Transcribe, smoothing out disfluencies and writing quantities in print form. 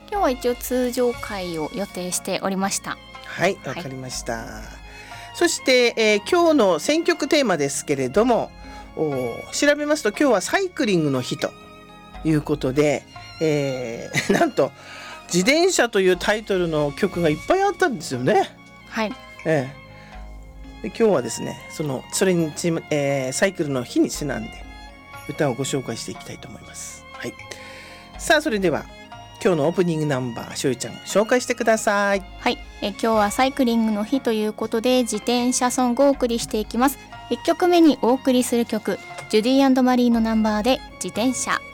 今日は一応通常会を予定しておりました。 はい、わかりました、そして、今日の選曲テーマですけれども、調べますと今日はサイクリングの日ということで、なんと自転車というタイトルの曲がいっぱいあったんですよね。 はい、 で今日はですねそれにサイクルの日にちなんで歌をご紹介していきたいと思います。はい、さあそれでは今日のオープニングナンバー、しょうちゃん紹介してください。 はい、今日はサイクリングの日ということで自転車ソングをお送りしていきます。1曲目にお送りする曲、ジュディ&マリーのナンバーで自転車。